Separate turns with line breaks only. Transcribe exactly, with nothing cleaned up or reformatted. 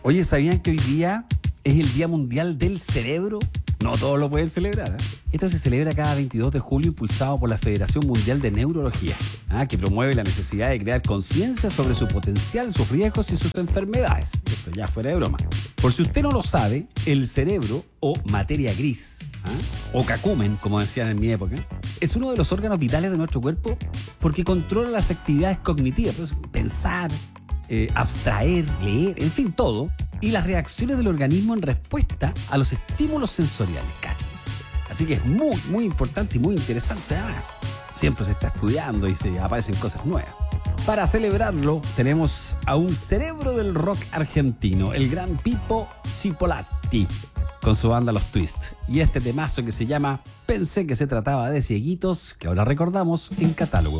Oye, ¿sabían que hoy día es el Día Mundial del Cerebro? No todos lo pueden celebrar, ¿eh? Esto se celebra cada veintidós de julio, impulsado por la Federación Mundial de Neurología, ¿ah? que promueve la necesidad de crear conciencia sobre su potencial, sus riesgos y sus enfermedades. Esto ya fuera de broma. Por si usted no lo sabe, el cerebro, o materia gris, ¿ah? o cacumen, como decían en mi época, es uno de los órganos vitales de nuestro cuerpo porque controla las actividades cognitivas, pues, pensar, eh, abstraer, leer, en fin, todo, y las reacciones del organismo en respuesta a los estímulos sensoriales, cáchense. Así que es muy, muy importante y muy interesante. Ah, siempre se está estudiando y se aparecen cosas nuevas. Para celebrarlo, tenemos a un cerebro del rock argentino, el gran Pipo Cipolatti, con su banda Los Twist. Y este temazo que se llama Pensé que se trataba de cieguitos, que ahora recordamos en Catálogo.